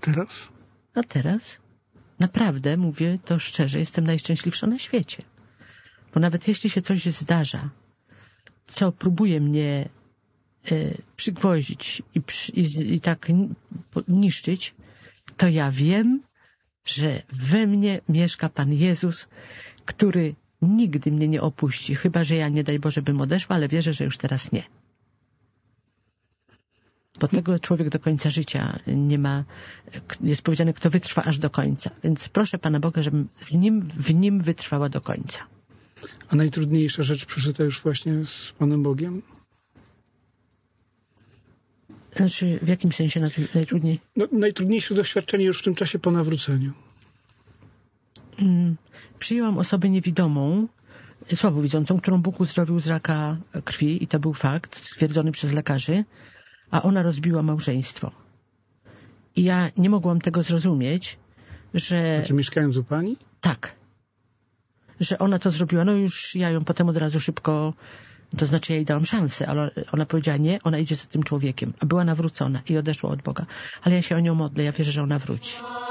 teraz? A teraz naprawdę, mówię to szczerze, jestem najszczęśliwsza na świecie. Bo nawet jeśli się coś zdarza, co próbuje mnie przygwoździć i tak niszczyć, to ja wiem, że we mnie mieszka Pan Jezus, który nigdy mnie nie opuści, chyba że ja, nie daj Boże, bym odeszła, ale wierzę, że już teraz nie. Bo tego człowiek do końca życia nie ma, jest powiedziane, kto wytrwa aż do końca. Więc proszę Pana Boga, żebym w nim wytrwała do końca. A najtrudniejsza rzecz przeżyta już właśnie z Panem Bogiem? Znaczy, w jakim sensie najtrudniej? No, najtrudniejsze doświadczenie już w tym czasie po nawróceniu. Przyjęłam osobę niewidomą, słabowidzącą, którą Bóg uzdrowił z raka krwi i to był fakt stwierdzony przez lekarzy, a ona rozbiła małżeństwo. I ja nie mogłam tego zrozumieć, że... Znaczy mieszkając u Pani? Tak. Że ona to zrobiła. No już ja ją potem od razu szybko, to znaczy ja jej dałam szansę, ale ona powiedziała nie, ona idzie za tym człowiekiem. A była nawrócona i odeszła od Boga. Ale ja się o nią modlę, ja wierzę, że ona wróci.